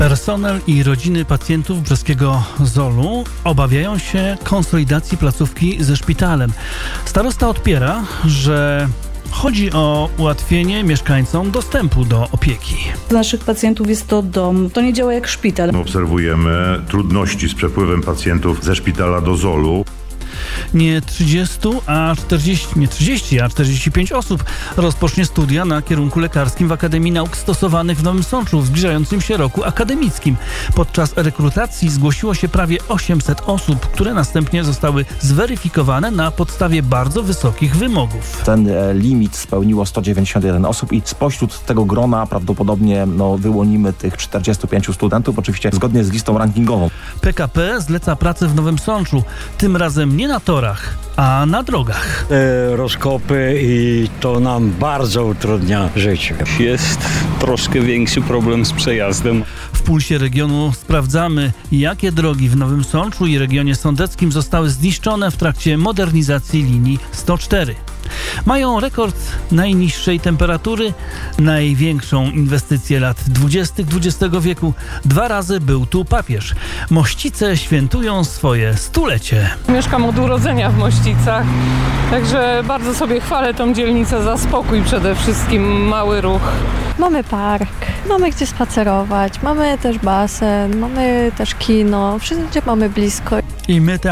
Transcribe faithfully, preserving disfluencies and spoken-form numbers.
Personel i rodziny pacjentów brzeskiego Zolu obawiają się konsolidacji placówki ze szpitalem. Starosta odpiera, że chodzi o ułatwienie mieszkańcom dostępu do opieki. Dla naszych pacjentów jest to dom, to nie działa jak szpital. Obserwujemy trudności z przepływem pacjentów ze szpitala do Zolu. Nie trzydzieści, a czterdzieści, nie trzydzieści, a czterdzieści pięć osób rozpocznie studia na kierunku lekarskim w Akademii Nauk Stosowanych w Nowym Sączu w zbliżającym się roku akademickim. Podczas rekrutacji zgłosiło się prawie osiemset osób, które następnie zostały zweryfikowane na podstawie bardzo wysokich wymogów. Ten e, limit spełniło sto dziewięćdziesiąt jeden osób i spośród tego grona prawdopodobnie no, wyłonimy tych czterdziestu pięciu studentów, oczywiście zgodnie z listą rankingową. P K P zleca pracę w Nowym Sączu, tym razem nie na torach, a na drogach. Te rozkopy i to nam bardzo utrudnia życie. Jest troszkę większy problem z przejazdem. W Pulsie Regionu sprawdzamy, jakie drogi w Nowym Sączu i regionie sądeckim zostały zniszczone w trakcie modernizacji linii sto cztery. Mają rekord najniższej temperatury, największą inwestycję lat dwudziestych dwudziestego wieku. Dwa razy był tu papież. Mościce świętują swoje stulecie. Mieszkam od urodzenia w Mościcach, także bardzo sobie chwalę tą dzielnicę za spokój przede wszystkim, mały ruch. Mamy park, mamy gdzie spacerować, mamy też basen, mamy też kino, wszędzie mamy blisko. I my te